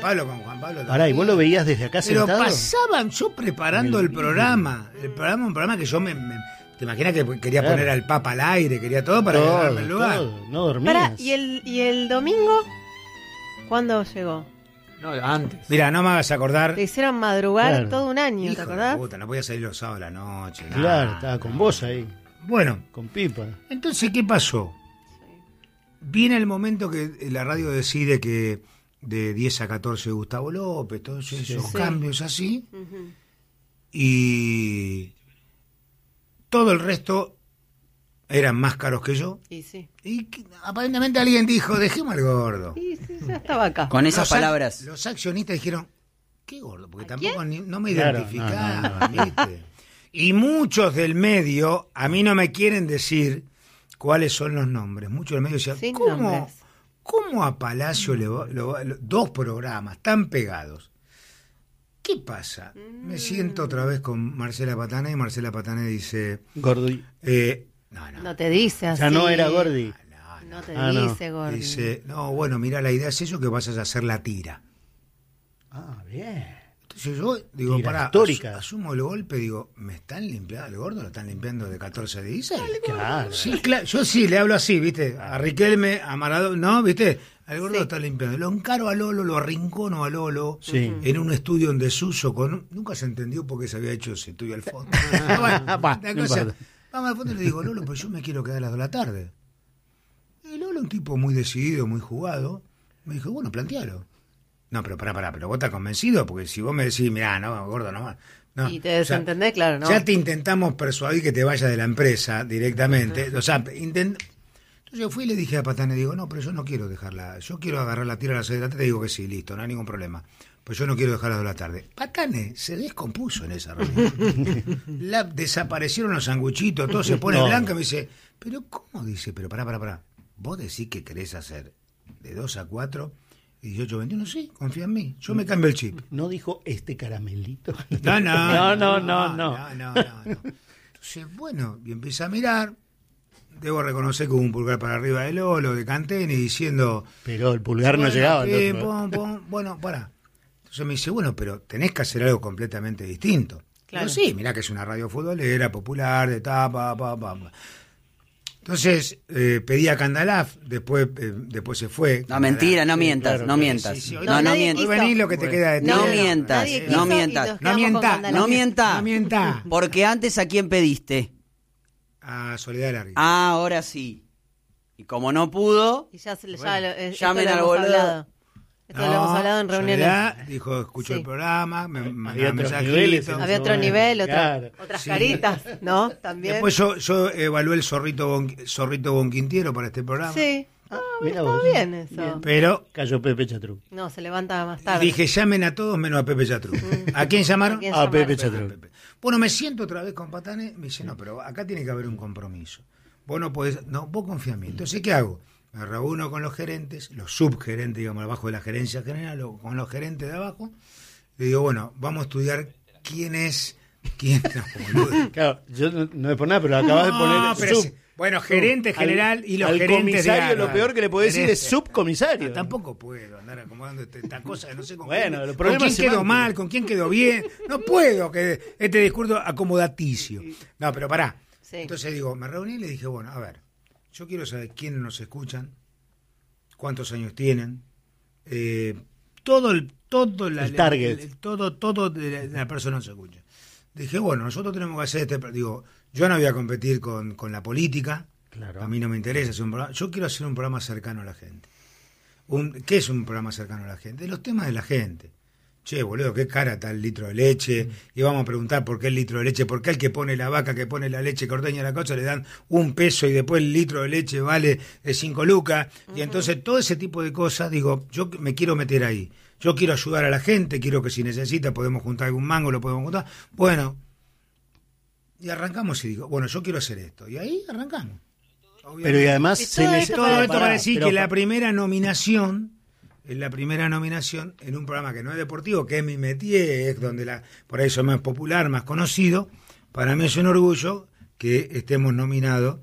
Juan Pablo. Pará, ¿y vos lo veías desde acá Pero sentado? pasaban yo preparando el programa. Un programa que yo ¿te imaginas que quería poner al Papa al aire? Quería todo para ganarme el lugar. No dormías. Pará, ¿y el domingo? ¿Cuándo llegó? No, antes. Mira, no me hagas acordar. Te hicieron madrugar Claro. todo un año, Hijo ¿te de acordás? puta, no podía salir los sábados a la noche. Claro, nada. estaba con vos ahí, Bueno, con Pipa. entonces, ¿qué pasó? Viene el momento que la radio decide que de 10 a 14 Gustavo López, todos esos Sí. cambios así, Ujú. y todo el resto eran más caros que yo. Y sí. Y aparentemente alguien dijo, dejemos al gordo. Y sí, ya estaba acá. Con esas Los palabras. Los accionistas dijeron, ¿qué gordo? Porque ¿A tampoco no me Claro, identificaban, ¿viste? Y muchos del medio, a mí no me quieren decir cuáles son los nombres. Muchos del medio decían, Sin ¿cómo nombres. a Palacio dos programas tan pegados? ¿Qué pasa? Me siento otra vez con Marcela Patané y Marcela Patané dice, Gordi. no. No te dice así. Ya no era Gordi. No te Ah, no. dice, Gordi. Dice, no, bueno, mira, la idea es eso, que vayas a hacer la tira. Ah, bien. Entonces yo digo, Tira pará, histórica. asumo el golpe, digo, ¿me están limpiando el gordo? ¿Lo están limpiando de 14 a 16? Claro. Sí, claro, yo sí le hablo así, ¿viste? A Riquelme, a Maradona, ¿no? ¿Viste? Al gordo Sí. lo está limpiando. Lo encaro a Lolo, lo arrincono a Lolo Sí. en un estudio en desuso. Nunca se entendió por qué se había hecho ese estudio al fondo. Bah, La no cosa, importa. vamos al fondo y le digo, Lolo, pues yo me quiero quedar a las 2 de la tarde. Y Lolo, un tipo muy decidido, muy jugado, me dijo, bueno, plantealo. No, pero pará, pero vos estás convencido, porque si vos me decís, mirá, no, gordo, no. Y te desentendés, claro, ¿no? Ya te intentamos persuadir que te vayas de la empresa directamente. O sea, entonces yo fui y le dije a Patané, digo, no, pero yo no quiero dejarla, yo quiero agarrar la tira a las 6 de la tarde, digo que sí, listo, no hay ningún problema. Pues yo no quiero dejar a las 2 de la tarde. Patané se descompuso en esa reunión. Desaparecieron los sanguchitos, todo se pone No. blanco y me dice, pero ¿cómo? Dice, pero pará. Vos decís que querés hacer de 2 a 4 y 18 a 21, sí, confía en mí. Yo me cambio el chip. ¿No dijo este caramelito? No. No. Entonces, bueno, y empieza a mirar. Debo reconocer que hubo un pulgar para arriba de Lolo, de Canteni, diciendo... Pero el pulgar no bueno, llegaba. pim, ¿no? pum, bueno, pará. Entonces me dice, bueno, pero tenés que hacer algo completamente distinto. Claro. Pero sí, mirá que es una radio futbolera, popular, de tapa, pa. Entonces pedí a Candalaf, después se fue. No, Candalaf. mentira, no mientas, claro, no sí, mientas. Sí, No, no nadie mientas. Hoy vení lo que te queda de No tiempo. mientas, Nadie no quiso y mientas. nos No quedamos con mienta, Candalaf. No mienta. No mienta. Porque antes, ¿a quién pediste? A Soledad Larga. Ah, ahora sí. Y como no pudo, Y ya se le esto llamen lo al hemos boludo. hablado. Esto lo hemos hablado en reuniones. Soledad dijo, escuchó Sí. el programa, me Había mandaba otros mensajitos. niveles, Había otro nivel, Claro. otras Sí. caritas, ¿no? También. Después yo evalué el Zorrito Bonquintiero para este programa. Sí. Ah, Mirá está vos. bien eso. Bien. Pero Cayó Pepe Chatruc. No, se levanta más tarde. dije, llamen a todos menos a Pepe Chatruc. ¿A quién llamaron? ¿A quién A llamaron? Pepe Chatruc. Pepe. Bueno, me siento otra vez con Patané, me dice, no, pero acá tiene que haber un compromiso. Vos no podés, no, vos confía en mí. Entonces, ¿qué hago? Me reúno con los gerentes, los subgerentes, digamos, abajo de la gerencia general, o con los gerentes de abajo. Le digo, bueno, vamos a estudiar quién. No, boludo. Claro, yo no es por nada, pero acabas de poner pero sub. sí. Bueno, gerente general y los al gerentes de comisario área. lo peor que le podés decir es subcomisario. No, tampoco puedo andar acomodando esta cosa, no sé con Bueno, quién, los con problemas quién quedó semánticos. mal, con quién quedó bien. No puedo que este discurso acomodaticio. No, pero pará. Sí. Entonces digo, me reuní y le dije, bueno, a ver, yo quiero saber quiénes nos escuchan, cuántos años tienen, todo el target. todo de la persona se escucha. Dije, bueno, nosotros tenemos que hacer digo, yo no voy a competir con la política, Claro. a mí no me interesa hacer un programa, yo quiero hacer un programa cercano a la gente. ¿Qué es un programa cercano a la gente? Los temas de la gente. Che, boludo, qué cara está el litro de leche, y vamos a preguntar por qué el litro de leche, por qué el que pone la vaca, que pone la leche, que ordeña la cosa, le dan $1 y después el litro de leche vale 5 lucas, y entonces todo ese tipo de cosas, digo, yo me quiero meter ahí, yo quiero ayudar a la gente, quiero que si necesita podemos juntar algún mango, lo podemos juntar, bueno, y arrancamos y digo, bueno, yo quiero hacer esto, y ahí arrancamos. Pero y además Y todo esto Todo esto para decir pero que la primera nominación es la primera nominación en un programa que no es deportivo, que es mi métier, es donde por ahí soy más popular, más conocido. Para mí es un orgullo que estemos nominados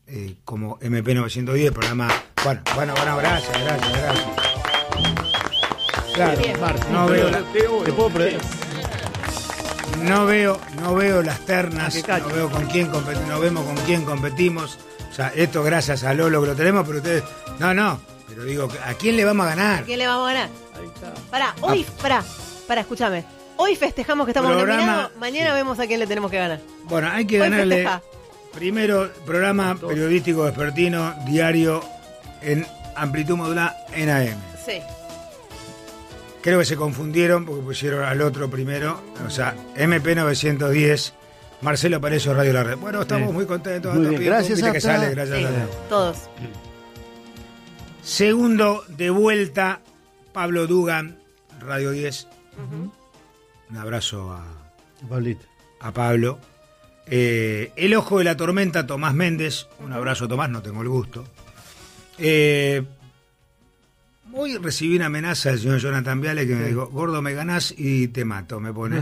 como MP910, programa... Bueno, gracias. Claro, Bien. Martín, no veo, te puedo no veo las ternas, Ah, qué cacho. no veo con quién no vemos con quién competimos. O sea, esto gracias a Lolo que lo tenemos, pero ustedes, no, pero digo, ¿a quién le vamos a ganar? ¿A quién le vamos a ganar? Ahí está. Pará, escúchame. Hoy festejamos que estamos Programa- nominados, mañana vemos a quién le tenemos que ganar. Bueno, hay que Hoy ganarle. festeja. Primero, programa periodístico vespertino, diario, en amplitud modulada en AM. Sí. Creo que se confundieron porque pusieron al otro primero, o sea, MP 910, Marcelo Parecio, Radio La Red. Bueno, estamos Sí. muy contentos. Muy bien, Pim, pum, gracias, viste que Ata. sale, gracias Sí, a Dios. todos. Segundo, de vuelta, Pablo Dugan, Radio 10. Un abrazo Pablito. a Pablo. El Ojo de la Tormenta, Tomás Méndez. Un abrazo, Tomás, no tengo el gusto. Hoy recibí una amenaza del señor Jonathan Viale que me dijo, gordo, me ganás y te mato, me pone.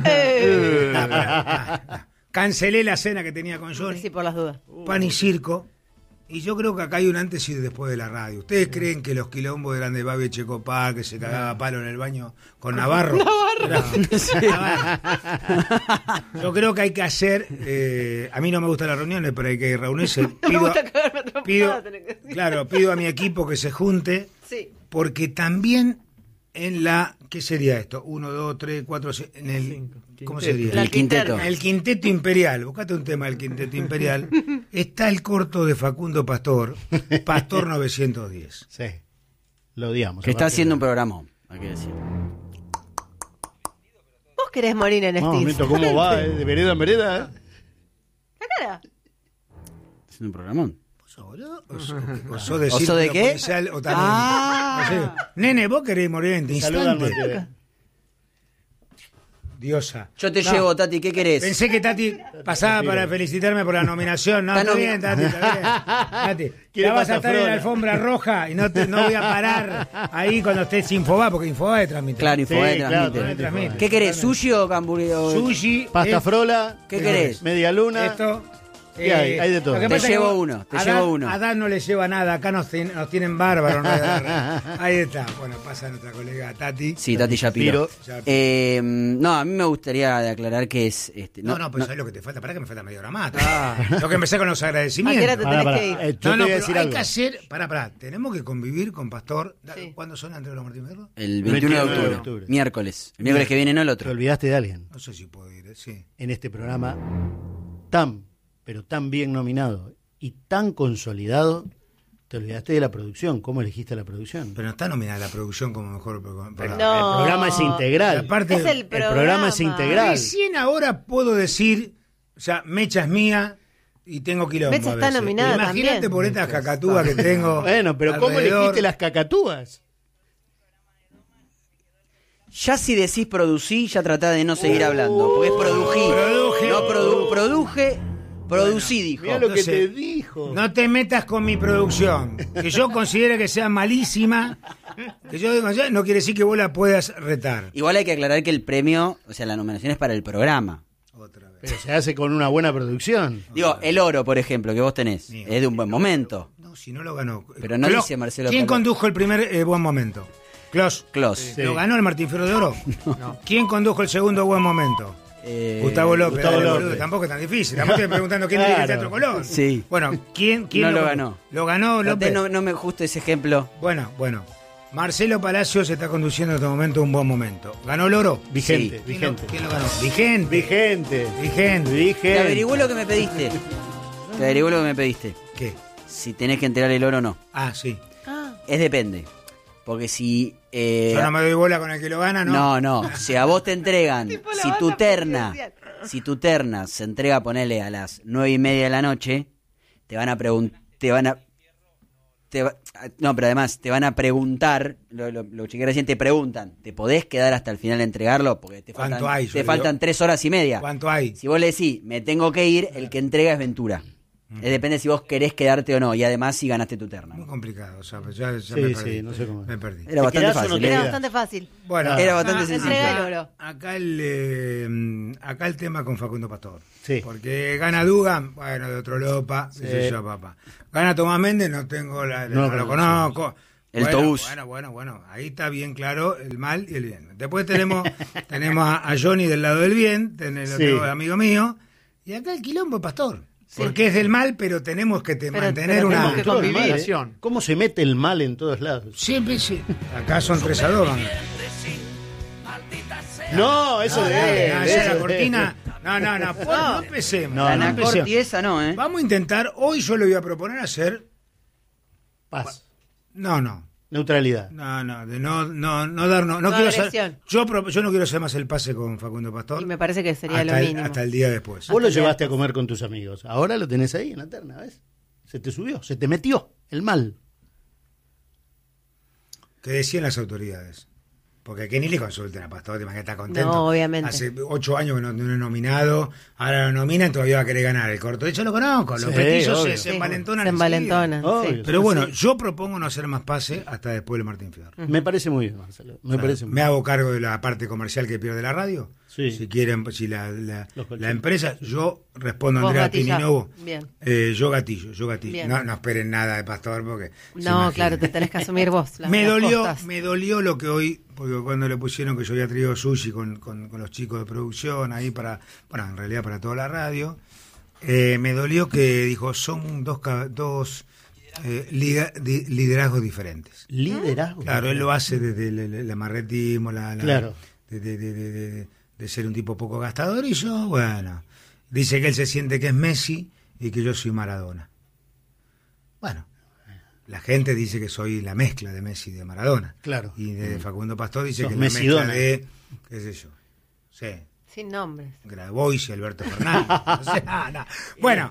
Cancelé la cena que tenía con Johnny, Sí, por las dudas. pan y circo. Y yo creo que acá hay un antes y después de la radio. ¿Ustedes creen que los quilombos eran de Babi Checopar, que se cagaba a palo en el baño con Navarro? Navarro. Yo creo que hay que hacer... a mí no me gustan las reuniones, pero hay que reunirse. No me gusta cagarme a trompadas, pido, tenés que decir. claro, pido a mi equipo que se junte, Sí. porque también en la... ¿Qué sería esto? 1, 2, 3, 4, en el... ¿Cómo sería? La El quinteto. quinterna. El Quinteto Imperial, buscate un tema del Quinteto Imperial, está el corto de Facundo Pastor, Pastor 910. Sí. Lo odiamos. Que está aparte. haciendo un programón, hay que decir. Vos querés morir en Vamos, Steve. Mito, ¿cómo va? De vereda en vereda. La cara. Haciendo un programón. ¿O sos de ¿O sos círculo de qué? policial o también? Ah. No sé. Nene, vos querés morir en este Saludan, instante. Mateo. Diosa. Yo te No, llevo, Tati, ¿qué querés? Pensé que Tati pasaba para felicitarme por la nominación. No, está bien, Tati, está bien. Tati, Quiere ya vas a estar en la patafrola. alfombra roja y no voy a parar ahí cuando estés Infobae, porque Infobae transmite. Claro, Infobae Sí, claro, transmite. transmite. Transmite. ¿Qué querés, sushi o hamburguesa? Sushi. Pasta frola. ¿Qué querés? Media luna. Esto. ¿Qué hay? Hay de todo. lo que Te pasa es que llevo vos- uno, te Adán- llevo uno. Adán no le lleva nada, acá nos tienen bárbaros. ¿No? Ahí está. Bueno, pasa nuestra colega Tati. Sí, Tati Shapiro. Shapiro. No, a mí me gustaría aclarar que es... No, pero ¿sabes lo que te falta? Pará que me falta media hora más. Tengo que empezar con los ¿A qué hora agradecimientos. te tenés Pará, que ir? pará. Yo No, te voy a pero decir hay algo. que hacer... Pará. Tenemos que convivir con Pastor. Sí. ¿Cuándo son antes de los Martín Fierro? El 21 de 21 de octubre. octubre. Miércoles. El miércoles que viene, no el Te otro. olvidaste de alguien No sé si puedo ir, sí. en este programa pero tan bien nominado y tan consolidado. Te olvidaste de la producción. ¿Cómo elegiste la producción? Pero no está nominada la producción como mejor programa. No. El programa es integral. Aparte, Es el El programa es integral. recién ahora puedo decir, o sea, Mecha es mía y tengo quilombo. Mecha a está veces. nominada Imagínate también. por estas cacatúas que tengo. Bueno, pero ¿cómo alrededor. elegiste las cacatúas? Ya si decís producí, ya tratá de no seguir hablando. Porque es prodují. Produje. No produje, producí, dijo. Mirá lo que Entonces, te dijo. No te metas con mi producción. Que yo considere que sea malísima. Que yo digo, ya, no quiere decir que vos la puedas retar. Igual hay que aclarar que el premio, o sea, la nominación es para el programa. Otra vez. Pero se hace con una buena producción. Digo, el oro, por ejemplo, que vos tenés, Sí. es de un buen momento. No, si no lo ganó. Pero no Clos, dice Marcelo ¿quién Palo. condujo el primer buen momento? Clos. Clos. Sí. ¿Lo ganó el Martín Fierro de Oro? No. ¿Quién condujo el segundo buen momento? Gustavo López. Gustavo Dale, López. boludo, tampoco es tan difícil. Estamos preguntando quién dirige el Teatro Colón. Sí. Bueno, ¿quién No lo condujo? ganó. ¿Lo ganó Traté, López? no me gusta ese ejemplo. Bueno. Marcelo Palacios está conduciendo en este momento un buen momento. ¿Ganó el oro? Vigente, Sí. vigente. ¿Quién lo ganó? Vigente. Vigente. Vigente. Te averiguó lo que me pediste. Te averiguó lo que me pediste. ¿Qué? Si tenés que entregar el oro o no. Ah, sí. Ah, Es depende. Porque si... Yo no me doy bola con el que lo gana, ¿no? No. Si a vos te entregan, Tipo la si banda presidencial. tu terna se entrega, ponele a las 9:30 de la noche, te van a preguntar, no, pero además te van a preguntar, lo chequeé recién, te preguntan, ¿te podés quedar hasta el final a entregarlo? Porque te ¿Cuánto faltan, hay? te Yo faltan digo, 3 horas y media. ¿Cuánto hay? Si vos le decís, me tengo que ir, el que entrega es Ventura. Depende si vos querés quedarte o no, y además si ganaste tu terna. Muy complicado, o sea, pues ya Sí, me perdí. sí, no sé cómo. Me perdí. Era bastante quedás o no fácil. te era ¿eh? quedás? bastante fácil. Bueno, Era bastante sencillo. Entrega el oro. Acá el tema con Facundo Pastor. Sí. Porque gana Dugan, bueno, de otro Lopa, qué sé yo, papá. Gana Tomás Méndez, no tengo No no lo conozco. El Toulouse. Bueno, ahí está bien claro el mal y el bien. Después tenemos a Johnny del lado del bien, lo tengo de amigo mío, y acá el quilombo Pastor. Sí. Porque es del mal, pero tenemos que mantener pero una... tenemos que convivir. Relación. ¿Cómo se mete el mal en todos lados? Siempre sí. Acá son 3 a 2. No, eso esa la cortina. No empecemos. No, La no Anacorti esa no, ¿eh? Vamos a intentar, hoy yo le voy a proponer hacer... Paz. No. Neutralidad. De no darnos... No quiero hacer, yo no quiero hacer más el pase con Facundo Pastor. Y me parece que sería hasta lo mínimo. hasta el día después. Vos lo Hasta llevaste a después. comer con tus amigos. Ahora lo tenés ahí en la terna, ¿ves? Se te subió, se te metió el mal. ¿Qué decían las autoridades? Porque aquí ni le consulten a Pastor, te imaginas que está contento. No, obviamente. Hace 8 años que no es nominado, ahora lo nominan, todavía va a querer ganar el corto. De hecho lo conozco, los Sí, petizos obvio. se envalentonan. Se envalentonan. Obvio. Sí. Pero bueno, yo propongo no hacer más pase hasta después del Martín Fierro. Me parece muy bien, Marcelo. Me parece muy Me bien. hago cargo de la parte comercial que pierde la radio. Sí. Si quieren, si la Los colchones. empresa, yo respondo a Vos Andrea gatillás. Pininovo. Bien. Yo gatillo. Bien. No esperen nada de Pastor porque... se No, imaginan. claro, te tenés que asumir vos. Me las dolió costas. lo que hoy, porque cuando le pusieron que yo había traído sushi con los chicos de producción ahí bueno, en realidad para toda la radio, me dolió que dijo, son dos liderazgos diferentes. Liderazgo. Claro, él lo hace desde el amarretismo, Claro. de ser un tipo poco gastador, y yo, bueno, dice que él se siente que es Messi y que yo soy Maradona. Bueno, la gente dice que soy la mezcla de Messi y de Maradona. Claro. Y de Facundo Pastor dice Sos que es la Messidona. mezcla de, qué sé yo, sí, Sin nombres. Grabois y Alberto Fernández. No sé, no. Bueno,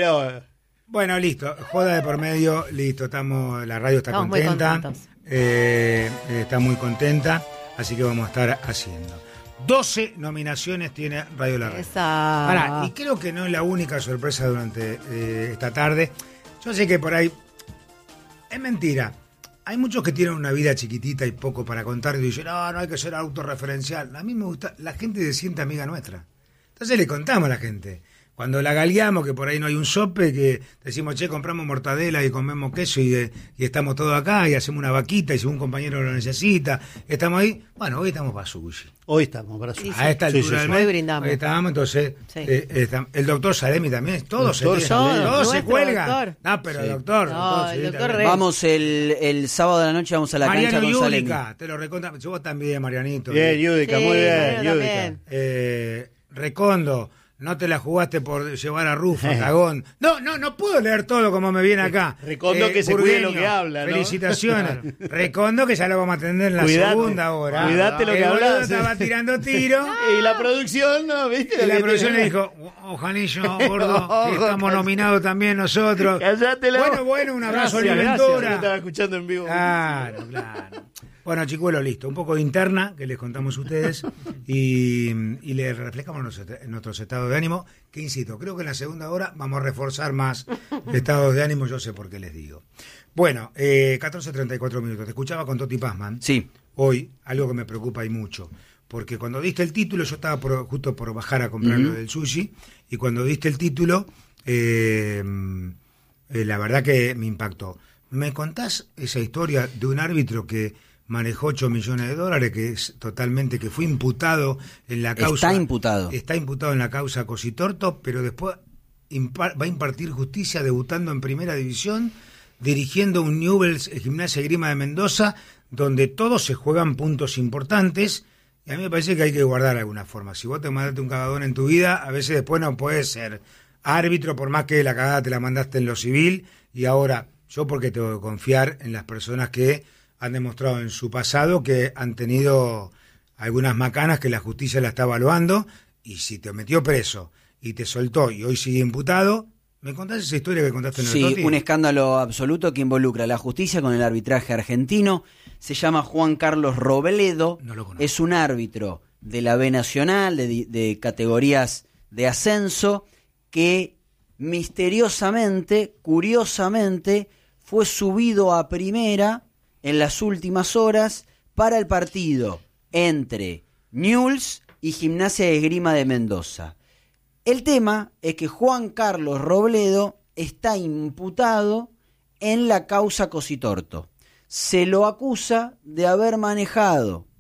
Pero listo, joda de por medio, listo, la radio está Estamos muy contenta, contentos. está muy contenta, así que vamos a estar haciendo. 12 nominaciones tiene Radio La Red. Esa. Pará, y creo que no es la única sorpresa durante esta tarde. Yo sé que por ahí es mentira. Hay muchos que tienen una vida chiquitita y poco para contar y dicen, no hay que ser autorreferencial. A mí me gusta, la gente se siente amiga nuestra. Entonces le contamos a la gente. Cuando la galeamos, que por ahí no hay un sope, que decimos, che, compramos mortadela y comemos queso y estamos todos acá y hacemos una vaquita y si un compañero lo necesita, estamos ahí. Bueno, hoy estamos para sushi. hoy estamos para Sí, A esta altura del mes, Hoy brindamos. hoy estábamos, entonces, Sí. el doctor Salemi también, todo se Doctor Salemi. todo se Nuestro cuelga. doctor. No, pero Sí. doctor, No, el sí, doctor también. Rey. Vamos el sábado de la noche, vamos a la Mariano cancha con Salemi. Yudica, te lo recontra, vos también, Marianito. Bien, Yudica, Sí, muy bien, Mariano Yudica. también. Recondo, no te la jugaste por llevar a Rufo, cagón. No puedo leer todo como me viene acá. Recondo que se cuide Burgueño, lo que habla, ¿no? Felicitaciones. Recondo que ya lo vamos a atender en la Cuidate, segunda hora. cuidate lo que El boludo hablas. estaba tirando tiro. Y la producción, ¿no? ¿Viste? Y lo la que producción tiene? le dijo, Ojanillo, gordo, que estamos nominados también nosotros. Cállate la Bueno, un abrazo a Gracias, Ventura. gracias, yo estaba escuchando en vivo. Claro. Bueno, chicuelo, listo. Un poco de interna que les contamos a ustedes y les reflejamos nuestros estados de ánimo, que insisto, creo que en la segunda hora vamos a reforzar más estados de ánimo, yo sé por qué les digo. Bueno, 14:34 minutos. Te escuchaba con Toti Pazman. Sí. Hoy, algo que me preocupa y mucho, porque cuando diste el título, yo estaba justo por bajar a comprar lo del sushi, y cuando diste el título, la verdad que me impactó. ¿Me contás esa historia de un árbitro que manejó $8 millones, que fue imputado en la causa? Está imputado en la causa Cositorto, pero después va a impartir justicia debutando en Primera División, dirigiendo un Newell's Gimnasia y Grima de Mendoza, donde todos se juegan puntos importantes, y a mí me parece que hay que guardar alguna forma. Si vos te mandaste un cagadón en tu vida, a veces después no puedes ser árbitro, por más que la cagada te la mandaste en lo civil, y ahora, yo porque tengo que confiar en las personas que han demostrado en su pasado que han tenido algunas macanas que la justicia la está evaluando, y si te metió preso y te soltó y hoy sigue imputado, ¿me contás esa historia que contaste en el Sí, Toti? un escándalo absoluto que involucra a la justicia con el arbitraje argentino. Se llama Juan Carlos Robledo. No lo conozco. Es un árbitro de la B Nacional, de categorías de ascenso, que misteriosamente, curiosamente, fue subido a primera en las últimas horas para el partido entre Newell's y Gimnasia de Esgrima de Mendoza. El tema es que Juan Carlos Robledo está imputado en la causa Cositorto. se lo acusa de haber manejado